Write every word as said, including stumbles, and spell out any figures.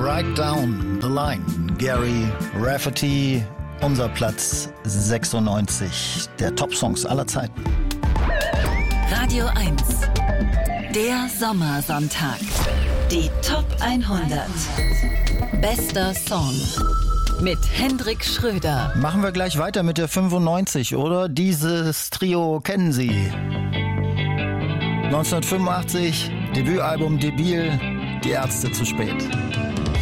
Right Down the Line. Gary Rafferty, unser Platz sechsundneunzig der Top-Songs aller Zeiten. Radio eins, der Sommersonntag. Die Top hundert. Bester Song. Mit Hendrik Schröder. Machen wir gleich weiter mit der fünfundneunzig, oder? Dieses Trio kennen Sie. neunzehnhundertfünfundachtzig, Debütalbum Debil, Die Ärzte zu spät.